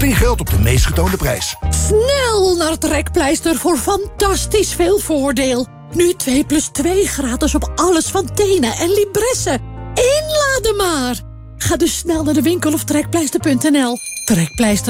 Korting geldt op de meest getoonde prijs. Snel naar Trekpleister voor fantastisch veel voordeel. Nu 2+2 gratis op alles van Tena en Libresse. Inladen maar. Ga dus snel naar de winkel of trekpleister.nl. Trekpleister.